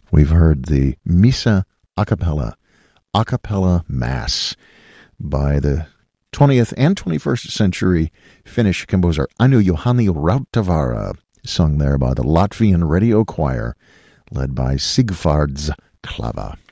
We've heard the Missa a cappella Mass by the 20th and 21st century Finnish composer Anu Juhani Rautavaara, sung there by the Latvian Radio Choir, led by Sigvards Klava.